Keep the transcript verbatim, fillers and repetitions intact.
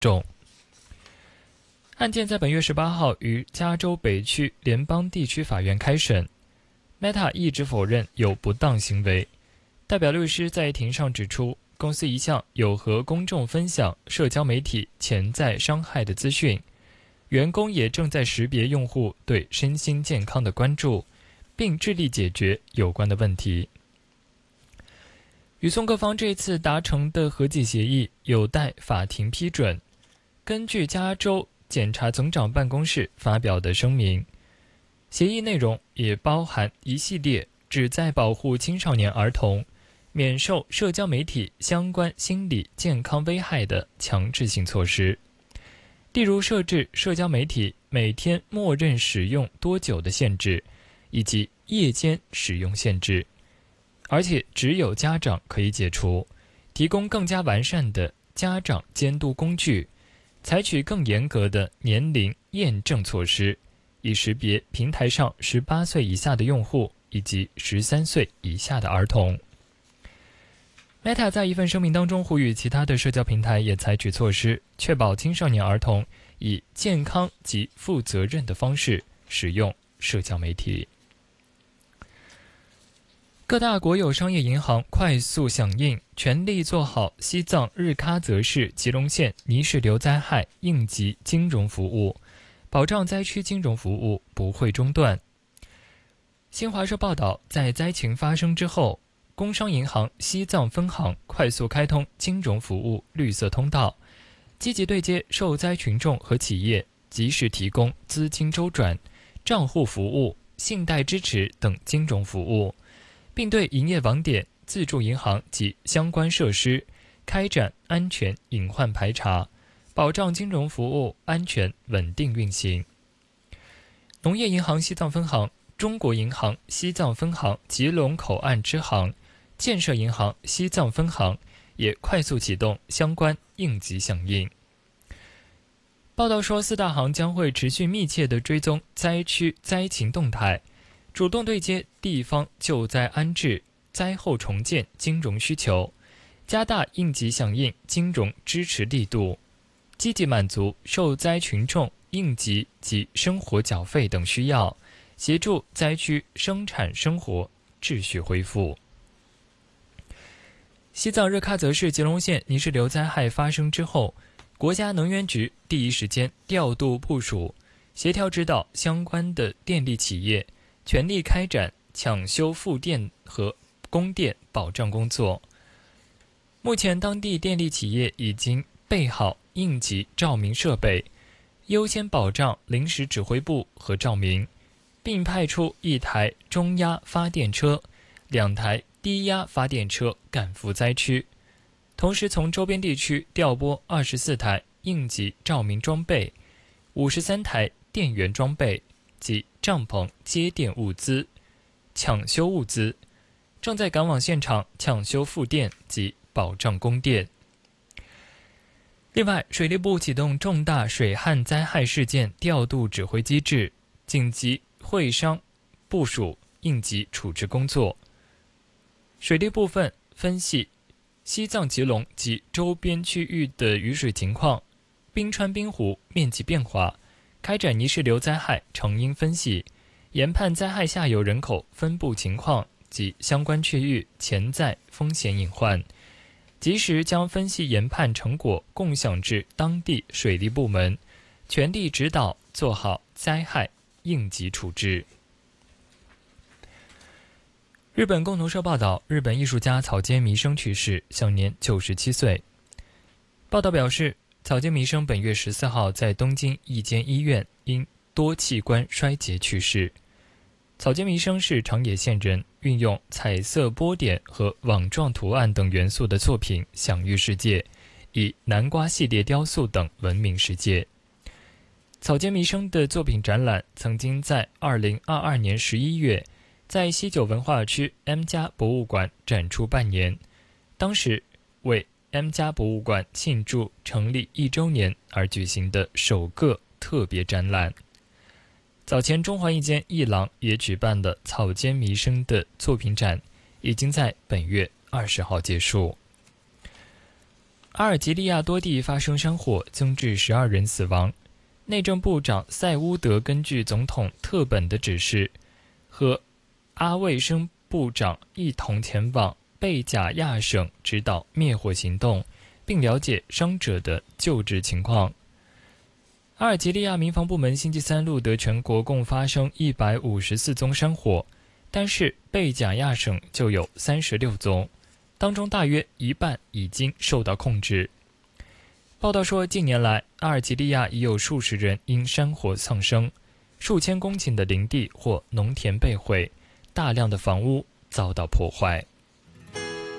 众。案件在本月十八号于加州北区联邦地区法院开审。Meta 一直否认有不当行为。代表律师在庭上指出，公司一向有和公众分享社交媒体潜在伤害的资讯，员工也正在识别用户对身心健康的关注，并致力解决有关的问题。与讼各方这次达成的和解协议有待法庭批准。根据加州检察总长办公室发表的声明，协议内容也包含一系列旨在保护青少年儿童免受社交媒体相关心理健康危害的强制性措施，例如设置社交媒体每天默认使用多久的限制，以及夜间使用限制，而且只有家长可以解除，提供更加完善的家长监督工具，采取更严格的年龄验证措施，以识别平台上十八岁以下的用户以及十三岁以下的儿童。Meta 在一份声明当中呼吁其他的社交平台也采取措施，确保青少年儿童以健康及负责任的方式使用社交媒体。各大国有商业银行快速响应，全力做好西藏日喀则市吉隆县泥石流灾害应急金融服务，保障灾区金融服务不会中断。新华社报道，在灾情发生之后，工商银行西藏分行快速开通金融服务绿色通道，积极对接受灾群众和企业，及时提供资金周转、账户服务、信贷支持等金融服务，并对营业网点、自助银行及相关设施开展安全隐患排查，保障金融服务安全稳定运行。农业银行西藏分行、中国银行西藏分行吉隆口岸支行、建设银行西藏分行也快速启动相关应急响应。报道说，四大行将会持续密切地追踪灾区灾情动态，主动对接地方救灾安置、灾后重建金融需求，加大应急响应金融支持力度，积极满足受灾群众应急及生活缴费等需要，协助灾区生产生活秩序恢复。西藏日喀则市吉隆县泥石流灾害发生之后，国家能源局第一时间调度部署，协调指导相关的电力企业，全力开展抢修复电和供电保障工作。目前，当地电力企业已经备好应急照明设备，优先保障临时指挥部和照明，并派出一台中压发电车、两台低压发电车赶赴灾区，同时从周边地区调拨二十四台应急照明装备、五十三台电源装备及帐篷接电物资、抢修物资，正在赶往现场抢修复电及保障供电。另外，水利部启动重大水旱灾害事件调度指挥机制，紧急会商部署应急处置工作。水利部分分析西藏吉隆及周边区域的雨水情况、冰川冰湖面积变化，开展泥石流灾害成因分析，研判灾害下游人口分布情况及相关区域潜在风险隐患，及时将分析研判成果共享至当地水利部门，全力指导做好灾害应急处置。日本共同社报道，日本艺术家草间弥生去世，享年九十七岁。报道表示，草间弥生本月十四号在东京一间医院因多器官衰竭去世。草间弥生是长野县人，运用彩色波点和网状图案等元素的作品享誉世界，以南瓜系列雕塑等闻名世界。草间弥生的作品展览曾经在二零二二年十一月在西九文化区 M 家博物馆展出半年，当时为 M 家博物馆庆祝成立一周年而举行的首个特别展览。早前中华一间艺廊也举办了草间弥生的作品展，已经在本月二十号结束。 阿尔及利亚多地发生山火，增至十二人死亡。内政部长塞乌德根据总统特本的指示，和阿卫生部长一同前往贝贾亚省指导灭火行动，并了解伤者的救治情况。阿尔及利亚民防部门星期三录得全国共发生一百五十四宗山火，但是贝贾亚省就有三十六宗，当中大约一半已经受到控制。报道说，近年来阿尔及利亚已有数十人因山火丧生，数千公顷的林地或农田被毁，大量的房屋遭到破坏。